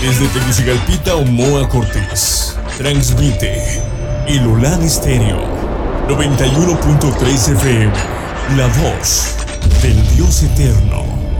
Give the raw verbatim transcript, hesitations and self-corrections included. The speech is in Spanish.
Desde Tegucigalpita, Omoa Cortés, transmite el Olan Estéreo noventa y uno punto tres F M, la voz del Dios eterno.